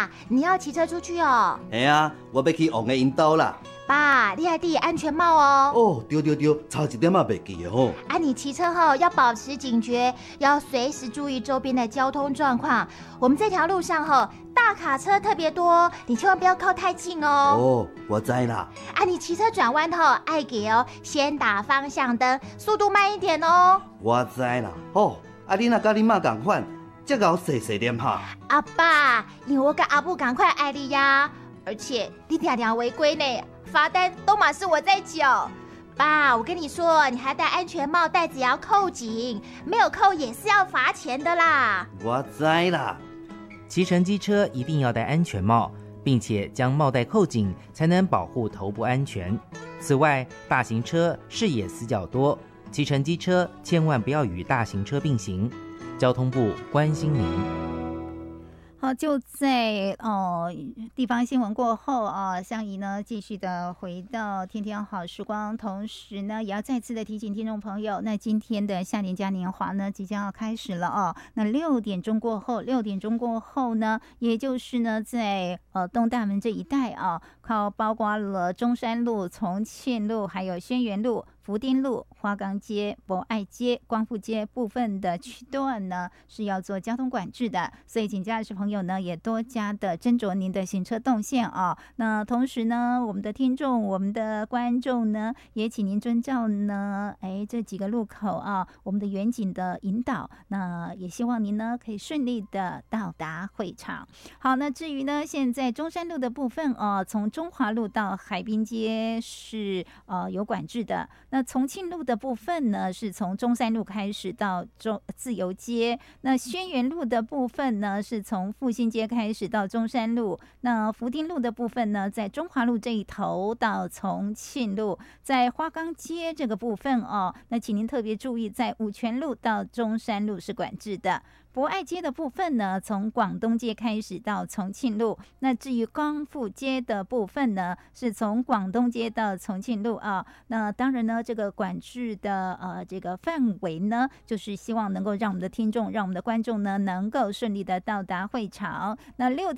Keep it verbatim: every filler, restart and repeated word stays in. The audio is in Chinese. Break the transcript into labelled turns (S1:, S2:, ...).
S1: 爸，你要骑车出去哦？
S2: 嘿啊，我要去王的因兜啦。
S1: 爸，你还戴安全帽哦。
S2: 哦，对对对，差一点也袂记的吼。
S1: 啊，你骑车后要保持警觉，要随时注意周边的交通状况。我们这条路上吼，大卡车特别多，你千万不要靠太近哦。
S2: 哦，我知啦。
S1: 啊，你骑车转弯后爱给哦，先打方向灯，速度慢一点哦。
S2: 我知啦。哦，啊，你若甲你妈同款，这个细细念哈。
S1: 阿爸，因为我跟阿布赶快爱你呀，而且你常常违规呢。罚单都马是我在缴，爸，我跟你说，你还戴安全帽，带子也要扣紧，没有扣也是要罚钱的啦。
S2: 我知啦。
S3: 骑乘机车一定要戴安全帽，并且将帽带扣紧，才能保护头部安全。此外，大型车视野死角多，骑乘机车千万不要与大型车并行。交通部关心您。
S4: 好，就在哦地方新闻过后啊，香怡呢继续的回到天天好时光，同时呢也要再次的提醒听众朋友，那今天的夏年嘉年华呢即将要开始了哦。那六点钟过后，六点钟过后呢，也就是呢在呃东大门这一带啊，靠包括了中山路、重庆路，还有轩辕路、福丁路、花岗街、博爱街、光复街部分的区段呢是要做交通管制的，所以请驾驶朋友呢也多加的斟酌您的行车动线啊。那同时呢，我们的听众、我们的观众呢，也请您遵照呢，哎这几个路口啊，我们的远景的引导。那也希望您呢可以顺利的到达会场。好，那至于呢，现在中山路的部分哦、啊，从中华路到海滨街是呃有管制的。那重庆路的部分呢，是从中山路开始到中自由街。那轩辕路的部分呢，是从复兴街开始到中山路。那福丁路的部分呢，在中华路这一头到重庆路。在花岗街这个部分哦，那请您特别注意，在五权路到中山路是管制的。博爱街的部分呢，从广东街开始到重庆路。那至于光复街的部分呢，是从广东街到重庆路啊。那当然呢，这个管制的呃这个范围呢，就是希望能够让我们的听众、让我们的观众呢，能够顺利的到达会场。那六